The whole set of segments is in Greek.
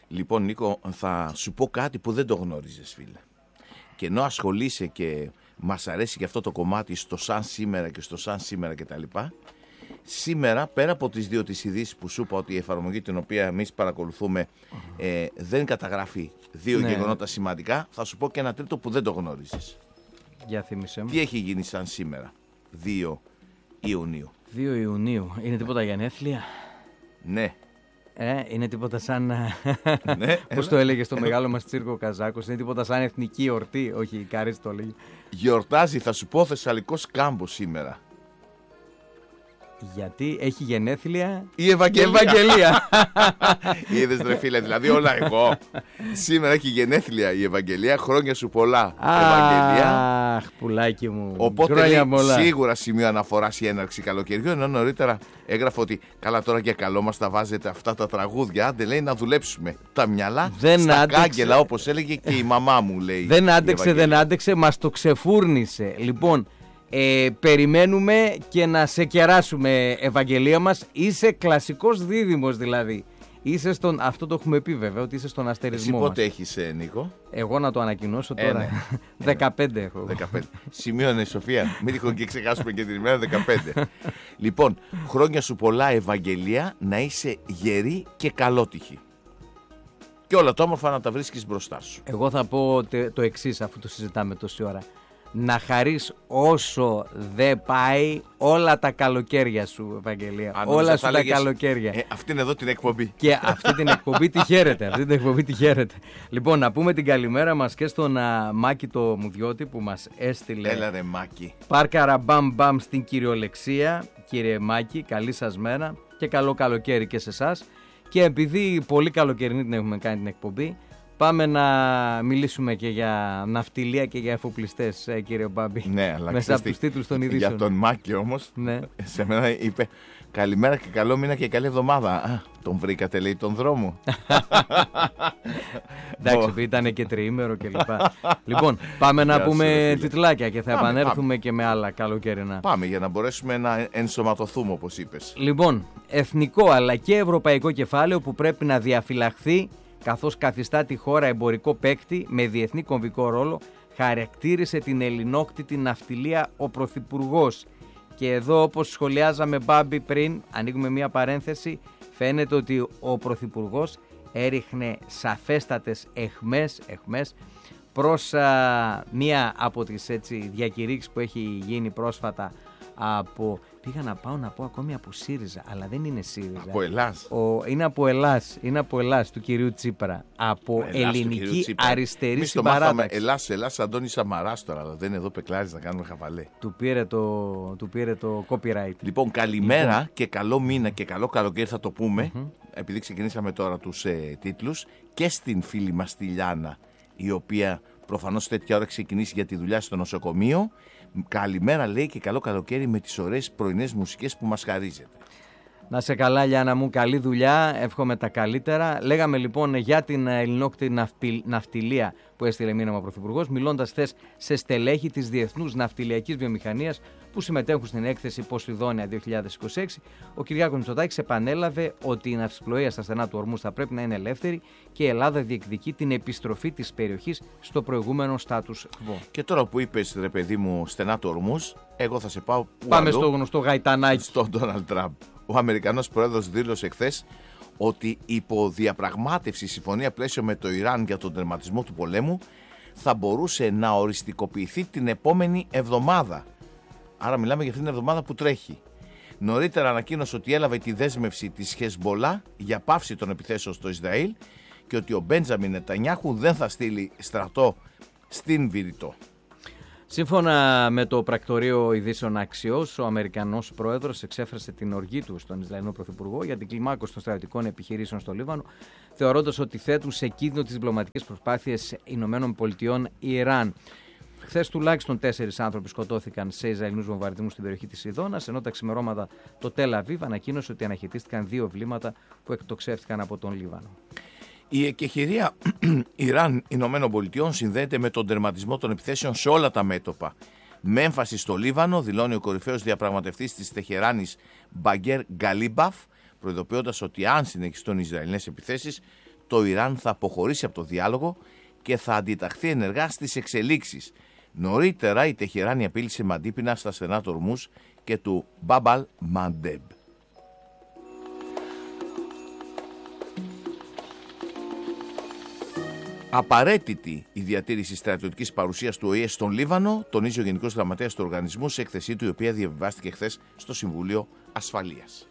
Λοιπόν, Νίκο, θα σου πω κάτι που δεν το γνώριζες, φίλε. Και ενώ ασχολείσαι και μας αρέσει και αυτό το κομμάτι στο σαν σήμερα και στο σαν σήμερα κτλ. Σήμερα, πέρα από τις δύο τις ειδήσεις που σου είπα ότι η εφαρμογή την οποία εμείς παρακολουθούμε δεν καταγράφει δύο γεγονότα σημαντικά, θα σου πω και ένα τρίτο που δεν το γνώριζες. Για θύμισε μου. Τι έχει γίνει σαν σήμερα, 2 Ιουνίου. 2 Ιουνίου. Είναι τίποτα γενέθλια? Ναι. Είναι τίποτα σαν. Ναι, πώς το έλεγε στο μεγάλο μας τσίρκο ο Καζάκος? Είναι τίποτα σαν εθνική εορτή? Όχι, η Κάρις το έλεγε. Γιορτάζει, θα σου πω, Θεσσαλικός Κάμπος σήμερα. Γιατί έχει γενέθλια η Ευαγγελία. Ευαγγελία. Είδες ρε φίλε, δηλαδή όλα εγώ. Σήμερα έχει γενέθλια η Ευαγγελία, χρόνια σου πολλά Ευαγγελία. Αχ, πουλάκι μου. Οπότε λέει, σίγουρα σημείο αναφοράς η έναρξη καλοκαιριού, ενώ νωρίτερα έγραφε ότι καλά τώρα για καλό μας τα βάζετε αυτά τα τραγούδια. Άντε λέει να δουλέψουμε τα μυαλά στα κάγκελα, όπως έλεγε και η μαμά μου, λέει. Δεν άντεξε, μας το ξεφούρνησε. Λοιπόν, περιμένουμε και να σε κεράσουμε, Ευαγγελία μας. Είσαι κλασικός δίδυμος δηλαδή. Είσαι στον, αυτό το έχουμε πει βέβαια, ότι είσαι στον αστερισμό. Εσύ πότε έχεις, Νίκο? Εγώ να το ανακοινώσω τώρα. 15 έχω. 15. Σημείωνε, Σοφία. Μην τυχόν και ξεχάσουμε και την ημέρα 15. Λοιπόν, χρόνια σου πολλά, Ευαγγελία, να είσαι γερή και καλότυχη. Και όλα τα όμορφα να τα βρίσκεις μπροστά σου. Εγώ θα πω το εξής, αφού το συζητάμε τόση ώρα. Να χαρείς όσο δεν πάει όλα τα καλοκαίρια σου, Ευαγγελία. Όλα σου τα καλοκαίρια. Αυτή είναι εδώ την εκπομπή. Και αυτή την εκπομπή τη χαίρετε. Λοιπόν, να πούμε την καλημέρα μας και στον Μάκη το Μουδιώτη που μας έστειλε. Έλα ρε Μάκη. Πάρκαρα μπαμ μπαμ στην κυριολεξία. Κύριε Μάκη, καλή σας μέρα και καλό καλοκαίρι και σε εσάς. Και επειδή πολύ καλοκαιρινή την έχουμε κάνει την εκπομπή, πάμε να μιλήσουμε και για ναυτιλία και για εφοπλιστές, κύριε Μπάμπη. Ναι, αλλά μέσα από τους τίτλους των ειδήσεων. Για τον Μάκη όμως, ναι. Σε μένα είπε καλημέρα και καλό μήνα και καλή εβδομάδα. Τον βρήκατε, λέει, τον δρόμο. Εντάξει, ήταν και τριήμερο κλπ. Λοιπόν, πάμε να πούμε τιτλάκια και θα επανέλθουμε και με άλλα καλοκαιρινά. Πάμε για να μπορέσουμε να ενσωματωθούμε, όπως είπες. Λοιπόν, εθνικό αλλά και ευρωπαϊκό κεφάλαιο που πρέπει να διαφυλαχθεί, καθώς καθιστά τη χώρα εμπορικό παίκτη με διεθνή κομβικό ρόλο, χαρακτήρισε την ελληνόκτητη ναυτιλία ο Πρωθυπουργός. Και εδώ, όπως σχολιάζαμε, Μπάμπη, πριν, ανοίγουμε μια παρένθεση, φαίνεται ότι ο Πρωθυπουργός έριχνε σαφέστατες αιχμές προς μία από τις διακηρύξεις που έχει γίνει πρόσφατα από... Πήγα να πάω να πω ακόμη από ΣΥΡΙΖΑ, αλλά δεν είναι ΣΥΡΙΖΑ. Από Ελλάς. Είναι από Ελλάς του κυρίου Τσίπρα. Από ελληνική αριστερή συμπαράταξη. Ελλάς, Αντώνης Σαμαράς τώρα, αλλά δεν είναι εδώ πεκλάρης να κάνουμε χαβαλέ. Του πήρε το copyright. Λοιπόν, καλημέρα και καλό μήνα και καλό καλοκαίρι θα το πούμε, επειδή ξεκινήσαμε τώρα τους τίτλους, και στην φίλη μας τη Λιάνα, η οποία προφανώς τέτοια ώρα ξεκινήσει για τη δουλειά στο νοσοκομείο. Καλημέρα, λέει, και καλό καλοκαίρι με τις ωραίες πρωινές μουσικές που μας χαρίζετε. Να σε καλά, Λιάννα μου, καλή δουλειά, εύχομαι τα καλύτερα. Λέγαμε λοιπόν για την ελληνόκτητη ναυτιλία που έστειλε μήνυμα ο Πρωθυπουργός, μιλώντας χθες σε στελέχη της Διεθνούς Ναυτιλιακής Βιομηχανίας που συμμετέχουν στην έκθεση Ποσειδόνια 2026. Ο Κυριάκος Μητσοτάκης επανέλαβε ότι η ναυσιπλοεία στα στενά του Ορμούζ θα πρέπει να είναι ελεύθερη και η Ελλάδα διεκδικεί την επιστροφή της περιοχής στο προηγούμενο status quo. Και τώρα που είπες, ρε παιδί μου, στενά του Ορμούζ, εγώ θα σε πάω. Πάμε στο γνωστό γαϊτανάκι. Στον Ντόναλντ Τραμπ. Ο Αμερικανός πρόεδρος δήλωσε χθες ότι υπό διαπραγμάτευση συμφωνία πλαίσιο με το Ιράν για τον τερματισμό του πολέμου θα μπορούσε να οριστικοποιηθεί την επόμενη εβδομάδα. Άρα μιλάμε για αυτήν την εβδομάδα που τρέχει. Νωρίτερα ανακοίνωσε ότι έλαβε τη δέσμευση της Χεσμπολά για πάυση των επιθέσεων στο Ισραήλ και ότι ο Μπέντζαμιν Νετανιάχου δεν θα στείλει στρατό στην Βηρητό. Σύμφωνα με το πρακτορείο ειδήσεων Αξιός, ο Αμερικανός πρόεδρος εξέφρασε την οργή του στον Ισραηλινό Πρωθυπουργό για την κλιμάκωση των στρατιωτικών επιχειρήσεων στο Λίβανο, θεωρώντας ότι θέτουν σε κίνδυνο τις διπλωματικές προσπάθειες ΗΠΑ Ιράν. Χθες τουλάχιστον 4 άνθρωποι σκοτώθηκαν σε Ισραηλινούς βομβαρδισμούς στην περιοχή της Σιδώνας, ενώ τα ξημερώματα το Τελ Αβίβ ανακοίνωσε ότι αναχαιτίστηκαν 2 βλήματα που εκτοξεύτηκαν από τον Λίβανο. Η εκεχηρία Ιράν-Ηνωμένων Πολιτειών συνδέεται με τον τερματισμό των επιθέσεων σε όλα τα μέτωπα. Με έμφαση στο Λίβανο, δηλώνει ο κορυφαίος διαπραγματευτής της Τεχεράνης Μπαγκέρ Γκαλίμπαφ, προειδοποιώντας ότι αν συνεχιστούν οι Ισραηλινές επιθέσεις, το Ιράν θα αποχωρήσει από το διάλογο και θα αντιταχθεί ενεργά στις εξελίξεις. Νωρίτερα η Τεχεράνη απείλησε με αντίπεινα στα στενά του Ορμούζ και του Μπάμπαλ Μαντέμπ. Απαραίτητη η διατήρηση στρατιωτικής παρουσίας του ΟΗΕ στον Λίβανο, τονίζει ο Γενικός Γραμματέας του οργανισμού σε έκθεσή του, η οποία διαβιβάστηκε χθες στο Συμβούλιο Ασφαλείας.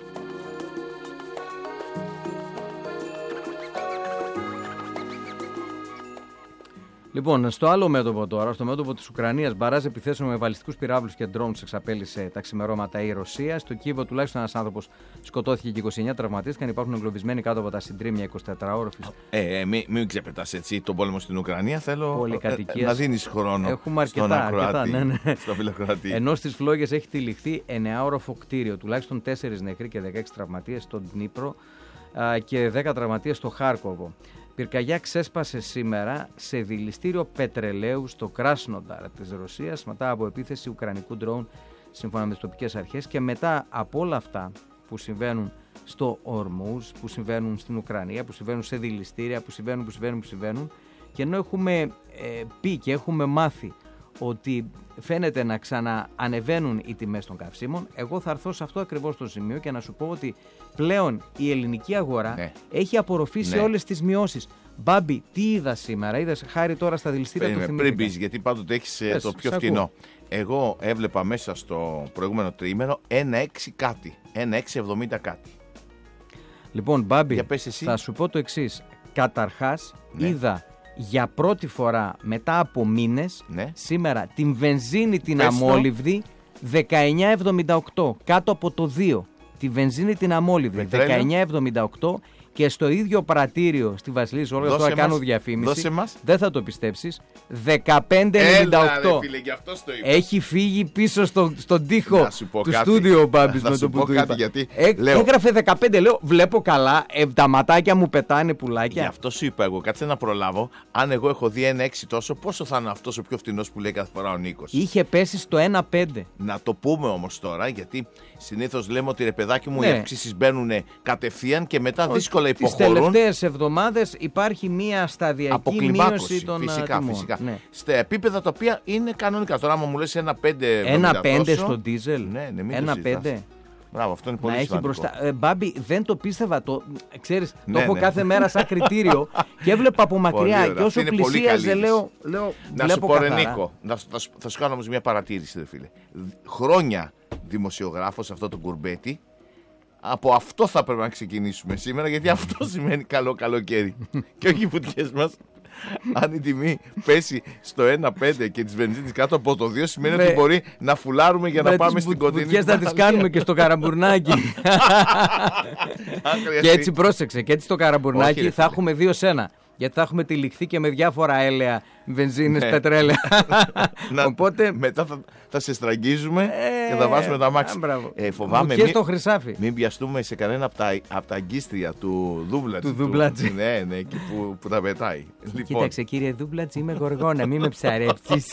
Λοιπόν, στο άλλο μέτωπο τώρα, στο μέτωπο της Ουκρανίας, μπαράζ επιθέσεων με βαλιστικούς πυράβλους και drones εξαπέλυσε τα ξημερώματα η Ρωσία. Στο Κίεβο τουλάχιστον ένας άνθρωπος σκοτώθηκε και 29 τραυματίστηκαν. Υπάρχουν εγκλωβισμένοι κάτω από τα συντρίμμια 24ωροφης. Μην ξεπετάς έτσι τον πόλεμο στην Ουκρανία. Θέλω πολυκατοικίες. Να δίνεις χρόνο. Έχουμε αρκετά. Ναι. Στο φιλοκράτη. Ενώ στις Φλόγες έχει τυλιχθεί 9ωροφο κτίριο. Τουλάχιστον 4 νεκροί και 16 τραυματίες στον Ντνίπρο και 10 τραυματίες στο Χάρκοβο. Πυρκαγιά ξέσπασε σήμερα σε δηληστήριο πετρελαίου στο Κράσνονταρ της Ρωσίας μετά από επίθεση ουκρανικού ντρόουν, σύμφωνα με τις τοπικές αρχές, και μετά από όλα αυτά που συμβαίνουν στο Ορμούζ, που συμβαίνουν στην Ουκρανία, που συμβαίνουν σε δηληστήρια, που συμβαίνουν, και ενώ έχουμε πει και έχουμε μάθει ότι φαίνεται να ξαναανεβαίνουν οι τιμές των καυσίμων, εγώ θα έρθω σε αυτό ακριβώς το σημείο και να σου πω ότι πλέον η ελληνική αγορά έχει απορροφήσει όλες τις μειώσεις. Μπάμπη, τι είδα σήμερα? Είδες χάρη τώρα στα δηληστήρια του θυμήθηκα? Πριν πεις, γιατί πάντοτε έχεις το πιο φτηνό. Εγώ έβλεπα μέσα στο προηγούμενο τριήμερο 1,6 κάτι, 1,670 κάτι. Λοιπόν, Μπάμπη, θα σου πω το εξής. Καταρχάς, είδα για πρώτη φορά μετά από μήνες σήμερα την βενζίνη την αμόλυβδη 19,78, κάτω από το 2. Τη βενζίνη την αμόλυβδη 19,78 και στο ίδιο πρατήριο στη Βασιλής Όλγας, τώρα κάνω διαφήμιση, δεν θα το πιστέψεις, 15,98. Έχει φύγει πίσω στον τοίχο του στούντιο ο Μπάμπης με το που του είπα. Έγραφε 15, λέω, βλέπω καλά, τα ματάκια μου πετάνε πουλάκια. Γι' αυτό σου είπα εγώ, κάτσε να προλάβω. Αν εγώ έχω δει 1,6 τόσο, πόσο θα είναι αυτός ο πιο φτηνός που λέει κάθε φορά ο Νίκος? Είχε πέσει στο 1,5. Να το πούμε όμως τώρα, γιατί συνήθως λέμε ότι ρε παιδάκι μου, οι αυξήσεις μπαίνουν κατευθείαν και μετά δύσκολα υποχωρούν. Τις τελευταίες εβδομάδες υπάρχει μια σταδιακή μείωση των τιμών. Φυσικά. Ναι. Στα επίπεδα τα οποία είναι κανονικά. Τώρα, άμα μου λες 1,5. 1,5 στο ντίζελ. Ναι, 1,5. Μπράβο, αυτό είναι πολύ σημαντικό. Μπάμπη, δεν το πίστευα. Ξέρεις, το έχω κάθε μέρα σαν κριτήριο και έβλεπα από μακριά. Και όσο πλησίαζε, λέω να σου πω, ρε Νίκο, θα σου κάνω όμως μια παρατήρηση, ρε φίλε. Χρόνια δημοσιογράφος αυτό το κουρμπέτι. Από αυτό θα πρέπει να ξεκινήσουμε σήμερα, γιατί αυτό σημαίνει καλό καλοκαίρι. Και όχι οι βουτιές μας. Αν η τιμή πέσει στο 1,5 και τις βενζίνες κάτω από το 2, σημαίνει ότι μπορεί να φουλάρουμε για να πάμε στην κοντινή. Βουτιές θα τις κάνουμε και στο Καραμπουρνάκι. Και έτσι πρόσεξε, και έτσι στο Καραμπουρνάκι θα έχουμε 2 σε 1. Γιατί θα έχουμε τυλιχθεί και με διάφορα έλαια, βενζίνες, πετρέλαια. Οπότε μετά θα σε στραγγίζουμε και θα βάζουμε τα μάξι. Φοβάμαι μην πιαστούμε σε κανένα από τα αγκίστρια του Δούμπλατζη. Του Δούμπλατζη. Ναι, εκεί που τα πετάει. Κοίταξε, κύριε Δούμπλατζη, είμαι γοργόνα, μην με ψαρέψεις.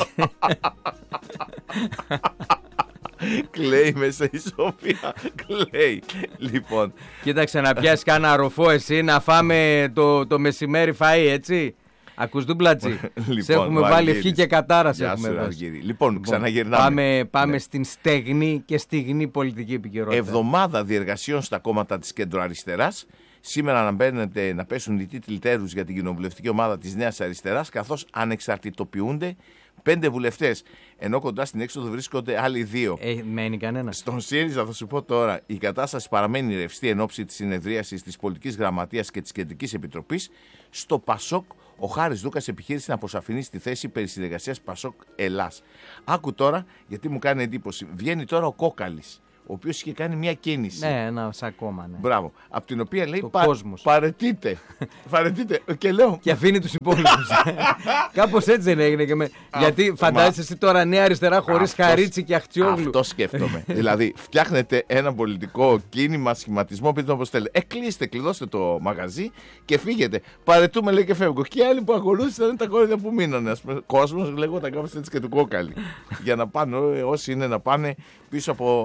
Κλαίει μέσα η Σοφία. Κλαίει. Λοιπόν. Κοίταξε να πιάσεις κάνα ροφό εσύ, να φάμε το μεσημέρι φαΐ, έτσι. Ακούς Δούμπλατζη. Σε έχουμε βάλει ευχή και κατάρα σε έχουμε δώσει. Λοιπόν, ξαναγυρνάμε. Πάμε στην στεγνή και στιγνή πολιτική επικαιρότητα. Εβδομάδα διεργασιών στα κόμματα της κεντροαριστεράς. Σήμερα αναμπαίνεται να πέσουν οι τίτλοι τέρους για την κοινοβουλευτική ομάδα της Νέας Αριστεράς, καθώς ανεξαρτητοποιούνται 5 βουλευτές. Ενώ κοντά στην έξοδο βρίσκονται άλλοι 2. Μένει κανένα. Στον ΣΥΡΙΖΑ, θα σου πω τώρα, η κατάσταση παραμένει ρευστή εν ώψη της συνεδρίασης της Πολιτικής Γραμματείας και της Κεντρικής Επιτροπής. Στο ΠΑΣΟΚ, ο Χάρης Δούκας επιχείρησε να αποσαφηνίσει τη θέση περί συνεργασίας ΠΑΣΟΚ Ελλάς. Άκου τώρα, γιατί μου κάνει εντύπωση. Βγαίνει τώρα ο Κόκαλης, ο οποίος είχε κάνει μια κίνηση. Ναι, ένα σαν κόμμα, ναι. Μπράβο. Από την οποία λέει παρετείτε. Και λέω. Και αφήνει τους υπόλοιπους. Κάπως έτσι δεν έγινε. Γιατί φαντάζεσαι εσύ τώρα Νέα Αριστερά χωρίς Χαρίτσι και Αχτσιόγλου. Αυτό σκέφτομαι. Δηλαδή, φτιάχνετε ένα πολιτικό κίνημα, σχηματισμό, πείτε όπως θέλετε. Κλείστε, κλειδώστε το μαγαζί και φύγετε. Παρετούμε, λέει, και φεύγω. Και οι άλλοι που ακολούθησαν είναι τα κόρυδα που μείνανε. Κόσμος λέγονταν κάπως έτσι και του Κόκαλη. Για να πάνε όσοι είναι να πάνε πίσω από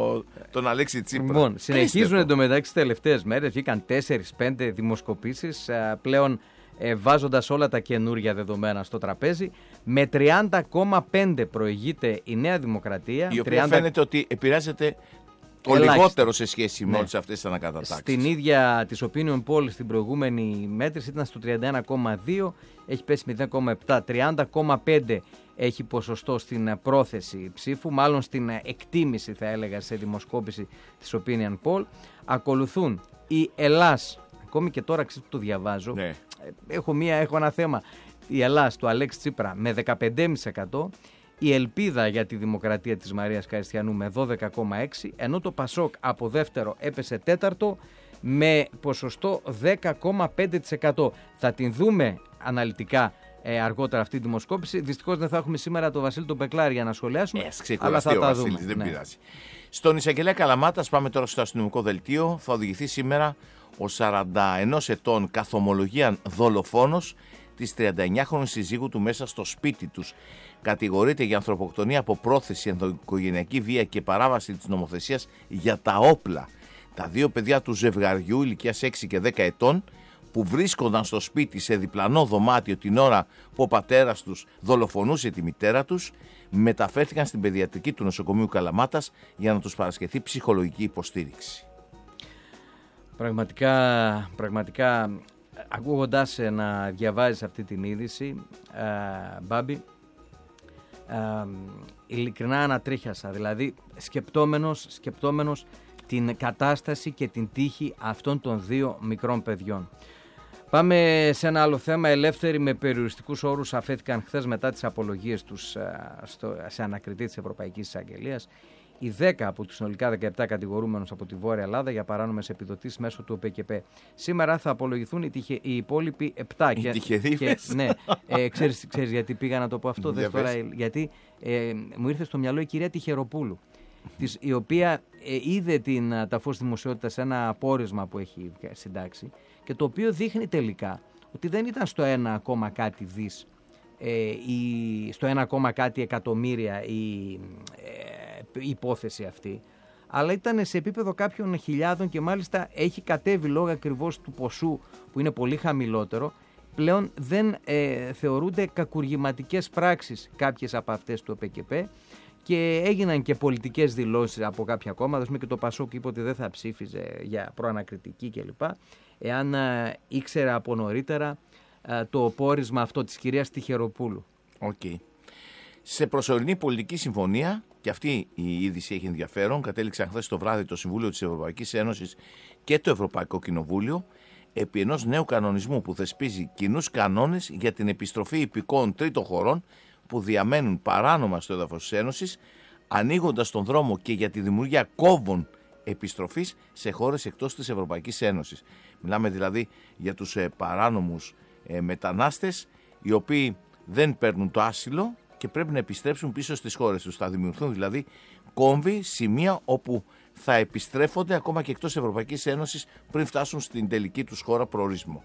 τον Αλέξη Τσίπρα. Λοιπόν, συνεχίζουν εντωμεταξύ τις τελευταίες μέρες. Βγήκαν 4-5 δημοσκοπήσεις πλέον βάζοντας όλα τα καινούργια δεδομένα στο τραπέζι. Με 30,5 προηγείται η Νέα Δημοκρατία. Η οποία φαίνεται ότι επηρεάζεται το λιγότερο σε σχέση με όλες αυτές τις ανακατατάξεις. Στην ίδια της Opinion Poll στην προηγούμενη μέτρηση ήταν στο 31,2, έχει πέσει 0,7, 30,5 έχει ποσοστό στην πρόθεση ψήφου, μάλλον στην εκτίμηση θα έλεγα σε δημοσκόπηση της Opinion Poll. Ακολουθούν η Ελλάς, ακόμη και τώρα ξέρω που το διαβάζω, ναι. έχω ένα θέμα, η Ελλάς του Αλέξη Τσίπρα με 15,5%, η Ελπίδα για τη Δημοκρατία της Μαρίας Καριστιανού με 12,6%, ενώ το Πασόκ από δεύτερο έπεσε τέταρτο με ποσοστό 10,5%. Θα την δούμε αναλυτικά αργότερα αυτή τη δημοσκόπηση. Δυστυχώς δεν θα έχουμε σήμερα τον Βασίλη τον Πεκλάρη για να σχολιάσουμε, αλλά θα τα δούμε. Δεν πειράζει. Στον Εισαγγελέα Καλαμάτας, πάμε τώρα στο αστυνομικό δελτίο, θα οδηγηθεί σήμερα ο 41 ετών καθομολογία δολοφόνος της 39χρονης συζύγου του μέσα στο σπίτι τους. Κατηγορείται για ανθρωποκτονία από πρόθεση, ενδοοικογενειακή βία και παράβαση της νομοθεσίας για τα όπλα. Τα δύο παιδιά του ζευγαριού ηλικίας 6 και 10 ετών που βρίσκονταν στο σπίτι σε διπλανό δωμάτιο την ώρα που ο πατέρας τους δολοφονούσε τη μητέρα τους, μεταφέρθηκαν στην παιδιατρική του νοσοκομείου Καλαμάτας για να τους παρασχεθεί ψυχολογική υποστήριξη. Πραγματικά ακούγοντάς να διαβάζεις αυτή την είδηση, Μπάμπη, ειλικρινά ανατρίχιασα, δηλαδή σκεπτόμενος την κατάσταση και την τύχη αυτών των δύο μικρών παιδιών. Πάμε σε ένα άλλο θέμα. Ελεύθεροι με περιοριστικούς όρους αφέθηκαν χθες μετά τις απολογίες τους σε ανακριτή της Ευρωπαϊκής Εισαγγελίας. Οι 10 από τους συνολικά 17 κατηγορούμενους από τη Βόρεια Ελλάδα για παράνομες επιδοτήσεις μέσω του ΟΠΚΠ. Σήμερα θα απολογηθούν οι υπόλοιποι 7. Οι τυχερίδες. Ναι, ξέρεις γιατί πήγα να το πω αυτό. Γιατί μου ήρθε στο μυαλό η κυρία Τυχεροπούλου, η οποία είδε τα φως δημοσιότητας σε ένα πόρισμα που έχει συντάξει και το οποίο δείχνει τελικά ότι δεν ήταν στο 1, κάτι δις ή στο 1, κάτι εκατομμύρια η υπόθεση αυτή, αλλά ήταν σε επίπεδο κάποιων χιλιάδων και μάλιστα έχει κατέβει λόγω ακριβώς του ποσού που είναι πολύ χαμηλότερο. Πλέον δεν θεωρούνται κακουργηματικές πράξεις κάποιες από αυτές του ΟΠΚΠ και έγιναν και πολιτικές δηλώσεις από κάποια κόμματα, και το Πασόκ είπε ότι δεν θα ψήφιζε για προανακριτική κλπ. Εάν ήξερε από νωρίτερα το πόρισμα αυτό της κυρίας Τυχεροπούλου. Okay. Σε προσωρινή πολιτική συμφωνία, και αυτή η είδηση έχει ενδιαφέρον, κατέληξαν χθες το βράδυ το Συμβούλιο της Ευρωπαϊκής Ένωσης και το Ευρωπαϊκό Κοινοβούλιο επί ενός νέου κανονισμού που θεσπίζει κοινούς κανόνες για την επιστροφή υπηκόων τρίτων χωρών που διαμένουν παράνομα στο έδαφος της Ένωσης, ανοίγοντας τον δρόμο και για τη δημιουργία κόμβων επιστροφής σε χώρες εκτός της Ευρωπαϊκής Ένωσης. Μιλάμε δηλαδή για τους παράνομους μετανάστες, οι οποίοι δεν παίρνουν το άσυλο και πρέπει να επιστρέψουν πίσω στις χώρες τους. Θα δημιουργηθούν δηλαδή κόμβοι, σημεία όπου θα επιστρέφονται ακόμα και εκτός Ευρωπαϊκής Ένωσης πριν φτάσουν στην τελική τους χώρα προορισμού.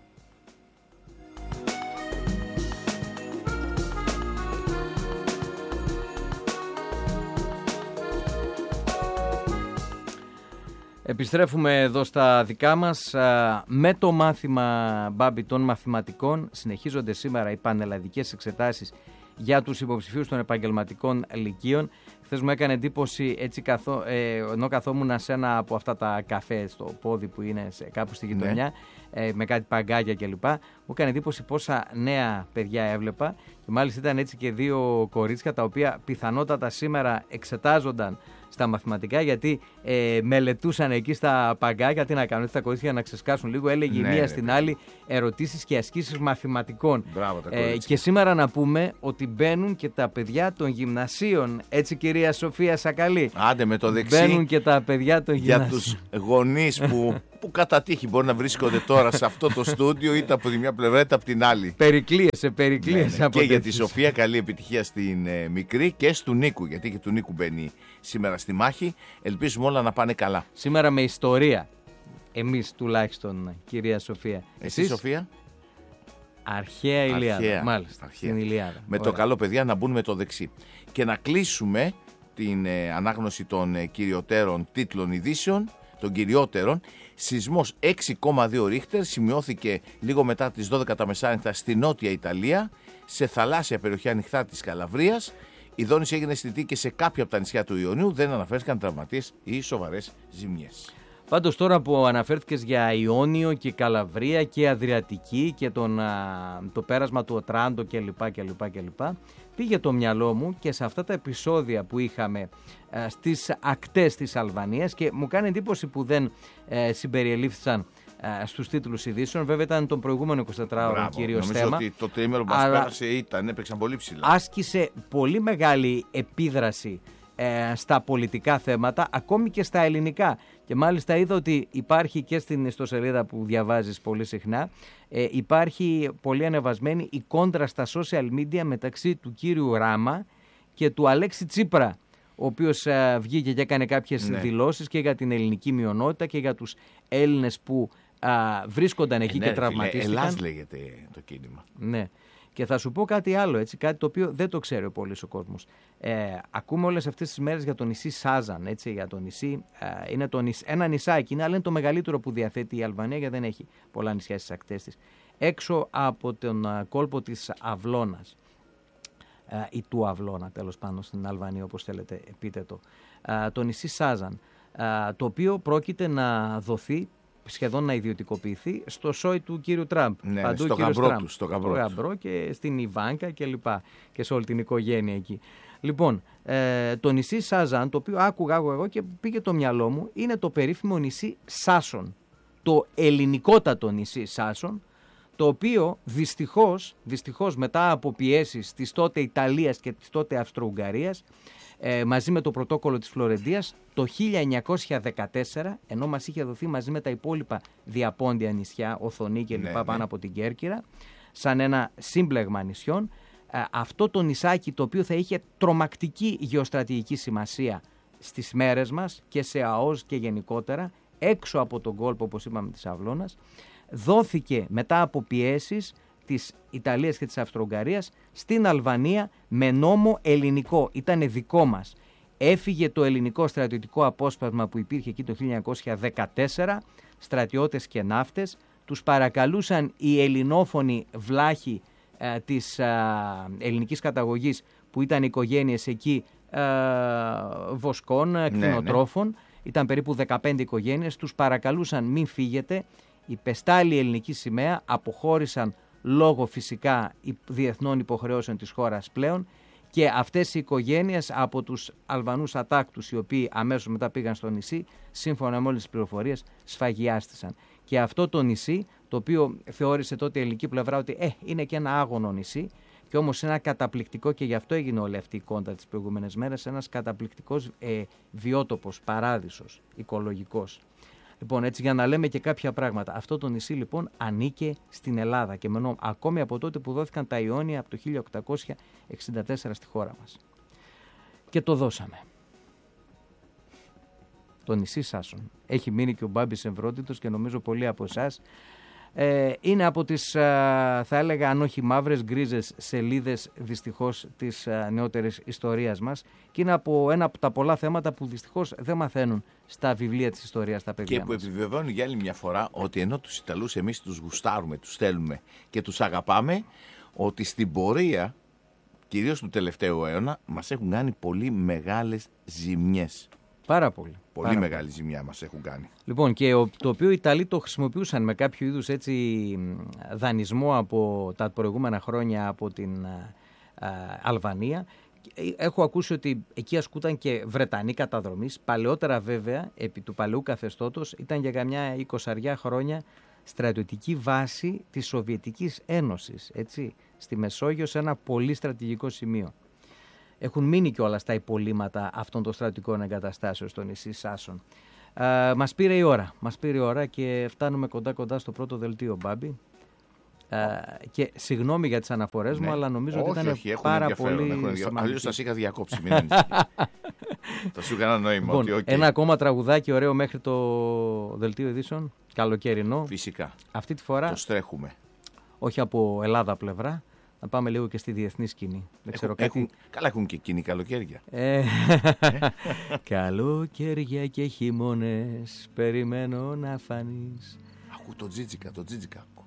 Επιστρέφουμε εδώ στα δικά μας. Με το μάθημα, Μπάμπη, των μαθηματικών συνεχίζονται σήμερα οι πανελλαδικές εξετάσεις για τους υποψηφίους των επαγγελματικών λυκείων. Χθες μου έκανε εντύπωση, έτσι ενώ καθόμουν σε ένα από αυτά τα καφέ στο πόδι που είναι κάπου στη γειτονιά, με κάτι παγκάκια κλπ. Μου έκανε εντύπωση πόσα νέα παιδιά έβλεπα και μάλιστα ήταν έτσι και δύο κορίτσια τα οποία πιθανότατα σήμερα εξετάζονταν στα μαθηματικά, γιατί μελετούσαν εκεί στα παγκάκια τι να κάνουν, τα κορίτσια να ξεσκάσουν λίγο. Έλεγε η μία στην άλλη ερωτήσεις και ασκήσεις μαθηματικών. Μπράβο, και σήμερα να πούμε ότι μπαίνουν και τα παιδιά των γυμνασίων. Έτσι, κυρία Σοφία Σακαλή. Άντε με το δεξί. Μπαίνουν και τα παιδιά των γυμνασίων. Για τους γονείς που κατά τύχη μπορεί να βρίσκονται τώρα σε αυτό το στούντιο, είτε από τη μια πλευρά είτε από την άλλη. Περικλίες. Και για τη Σοφία καλή επιτυχία στην μικρή και του Νίκου, γιατί και του Νίκου μπαίνει σήμερα στη μάχη. Ελπίζουμε όλα να πάνε καλά. Σήμερα με ιστορία. Εμείς τουλάχιστον, κυρία Σοφία. Εσείς Σοφία? Αρχαία Ηλιάδα. Μάλιστα. Στην Ηλιάδα. Με το καλό, παιδιά, να μπουν με το δεξί. Και να κλείσουμε την ανάγνωση των κυριωτέρων τίτλων ειδήσεων, των κυριότερων. Σεισμός 6,2 ρίχτερ σημειώθηκε λίγο μετά τις 12 τα μεσάνυχτα στη Νότια Ιταλία, σε θαλάσσια περιοχή ανοιχτά της Καλαβρίας. Η δόνηση έγινε αισθητή και σε κάποια από τα νησιά του Ιωνίου. Δεν αναφέρθηκαν τραυματίες ή σοβαρές ζημιές. Πάντως τώρα που αναφέρθηκες για Ιόνιο και Καλαβρία και Αδριατική και το πέρασμα του Οτράντο κλπ. Πήγε το μυαλό μου και σε αυτά τα επεισόδια που είχαμε στις ακτές της Αλβανίας και μου κάνει εντύπωση που δεν συμπεριελήφθησαν στους τίτλους ειδήσεων. Βέβαια ήταν τον προηγούμενο 24ωρο κυρίως θέμα. Νομίζω ότι το τρίμερο που μας πέρασε έπαιξαν πολύ ψηλά. Άσκησε πολύ μεγάλη επίδραση στα πολιτικά θέματα, ακόμη και στα ελληνικά. Και μάλιστα είδα ότι υπάρχει και στην ιστοσελίδα που διαβάζεις πολύ συχνά, υπάρχει πολύ ανεβασμένη η κόντρα στα social media μεταξύ του κύριου Ράμα και του Αλέξη Τσίπρα, ο οποίος βγήκε και έκανε κάποιες δηλώσεις και για την ελληνική μειονότητα και για τους Έλληνες που βρίσκονταν εκεί και τραυματίστηκαν. Ελλάς λέγεται το κίνημα. Ναι. Και θα σου πω κάτι άλλο, έτσι, κάτι το οποίο δεν το ξέρει πολύς ο κόσμος. Ακούμε όλες αυτές τις μέρες για το νησί Σάζαν, έτσι, για το νησί. Είναι ένα νησάκι, αλλά είναι το μεγαλύτερο που διαθέτει η Αλβανία, γιατί δεν έχει πολλά νησιά στις ακτές της. Έξω από τον κόλπο της Αυλώνας, ή του Αυλώνα, τέλος πάντων, στην Αλβανία, όπως θέλετε πείτε το. Το νησί Σάζαν, το οποίο πρόκειται να δοθεί, σχεδόν να ιδιωτικοποιηθεί, στο σόι του κύριου Τραμπ. Ναι, παντού στο γαμπρό του. Στο γαμπρό και στην Ιβάνκα και λοιπά. Και σε όλη την οικογένεια εκεί. Λοιπόν, το νησί Σάζαν, το οποίο άκουγα εγώ και πήγε το μυαλό μου, είναι το περίφημο νησί Σάσον. Το ελληνικότατο νησί Σάσον, το οποίο δυστυχώς μετά από πιέσεις της τότε Ιταλίας και της τότε Αυστρο-Ουγγαρίας, μαζί με το πρωτόκολλο της Φλωρεντίας, το 1914, ενώ μας είχε δοθεί μαζί με τα υπόλοιπα διαπόντια νησιά, Οθονή και λοιπά, πάνω από την Κέρκυρα, σαν ένα σύμπλεγμα νησιών, αυτό το νησάκι, το οποίο θα είχε τρομακτική γεωστρατηγική σημασία στις μέρες μας και σε ΑΟΣ και γενικότερα, έξω από τον κόλπο, όπως είπαμε, της Αυλώνας, δόθηκε μετά από πιέσεις της Ιταλίας και της Αυστρο-Ουγγαρίας στην Αλβανία με νόμο ελληνικό. Ήτανε δικό μας. Έφυγε το ελληνικό στρατιωτικό απόσπασμα που υπήρχε εκεί το 1914, στρατιώτες και ναύτες, τους παρακαλούσαν οι ελληνόφωνοι βλάχοι της ελληνικής καταγωγής που ήταν οικογένειες εκεί βοσκών, κτηνοτρόφων, ήταν περίπου 15 οικογένειες, τους παρακαλούσαν μην φύγετε, υπεστάλλει η ελληνική σημαία, αποχώρησαν λόγω φυσικά διεθνών υποχρεώσεων της χώρας πλέον και αυτές οι οικογένειες από τους Αλβανούς ατάκτους, οι οποίοι αμέσως μετά πήγαν στο νησί, σύμφωνα με όλες τις πληροφορίες, σφαγιάστησαν. Και αυτό το νησί, το οποίο θεώρησε τότε η ελληνική πλευρά ότι είναι και ένα άγωνο νησί, και όμως ένα καταπληκτικό, και γι' αυτό έγινε όλη αυτή η κόντα τις προηγούμενες μέρες, ένας καταπληκτικός βιότοπος, παράδεισος, οικολογικός. Λοιπόν, έτσι για να λέμε και κάποια πράγματα. Αυτό το νησί λοιπόν ανήκε στην Ελλάδα και ακόμη από τότε που δόθηκαν τα Ιόνια από το 1864 στη χώρα μας. Και το δώσαμε. Το νησί Σάσον. Έχει μείνει και ο Μπάμπης Εμβρόντιτος και νομίζω πολλοί από εσάς. Είναι από τις, θα έλεγα, αν όχι μαύρες, γκρίζες σελίδες δυστυχώς της νεότερης ιστορίας μας, και είναι από ένα από τα πολλά θέματα που δυστυχώς δεν μαθαίνουν στα βιβλία της ιστορίας τα παιδιά μας. Και που επιβεβαιώνει για άλλη μια φορά ότι ενώ τους Ιταλούς εμείς τους γουστάρουμε, τους θέλουμε και τους αγαπάμε, ότι στην πορεία, κυρίως του τελευταίου αιώνα, μας έχουν κάνει πολύ μεγάλες ζημιές. Πάρα πολύ. Πολύ μεγάλη ζημιά μας έχουν κάνει. Λοιπόν, και το οποίο οι Ιταλοί το χρησιμοποιούσαν με κάποιο είδους έτσι δανεισμό από τα προηγούμενα χρόνια από την Αλβανία. Έχω ακούσει ότι εκεί ασκούταν και Βρετανοί καταδρομής. Παλαιότερα βέβαια, επί του παλαιού καθεστώτος, ήταν για καμιά 20 χρόνια στρατιωτική βάση της Σοβιετικής Ένωσης, έτσι, στη Μεσόγειο, σε ένα πολύ στρατηγικό σημείο. Έχουν μείνει κιόλας τα υπολείμματα αυτών των στρατιωτικών εγκαταστάσεων στο νησί Σάσον. Μας πήρε η ώρα και φτάνουμε κοντά στο πρώτο δελτίο, Μπάμπη. Και συγγνώμη για τις αναφορές μου, αλλά νομίζω ότι ήταν πάρα πολύ σημαντική. Αλλιώς σας είχα διακόψει, μην θα σου έκανα νόημα. Λοιπόν, ότι, ένα ακόμα τραγουδάκι ωραίο μέχρι το δελτίο ειδήσεων, καλοκαιρινό. Φυσικά. Αυτή τη φορά το στρέχουμε. Όχι από Ελλάδα πλευρά. Να πάμε λίγο και στη διεθνή σκηνή. Δεν ξέρω κάτι. Καλά, έχουν και εκείνοι καλοκαίρια. Καλοκαίρια και χειμώνες, περιμένω να φανείς. Ακού το τζίτζικα, το τζίτζικα.